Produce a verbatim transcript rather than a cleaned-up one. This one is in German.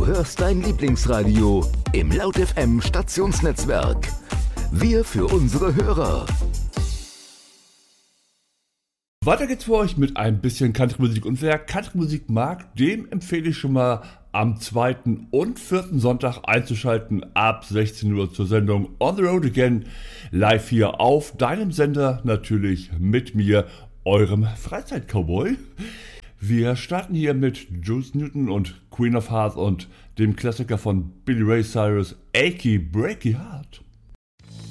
hörst dein Lieblingsradio im Laut F M Stationsnetzwerk. Wir für unsere Hörer. Weiter geht's für euch mit ein bisschen Country-Musik. Und wer Country-Musik mag, dem empfehle ich schon mal am zweiten und vierten Sonntag einzuschalten ab sechzehn Uhr zur Sendung On the Road Again. Live hier auf deinem Sender, natürlich mit mir, eurem Freizeit-Cowboy. Wir starten hier mit Juice Newton und Queen of Hearts und dem Klassiker von Billy Ray Cyrus, Achy Breaky Heart.